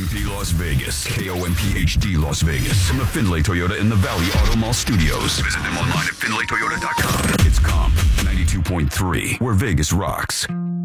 KOMP Las Vegas. KOMPHD Las Vegas. From the Findlay Toyota in the Valley Auto Mall Studios. Visit them online at FindlayToyota.com. It's KOMP 92.3, where Vegas rocks.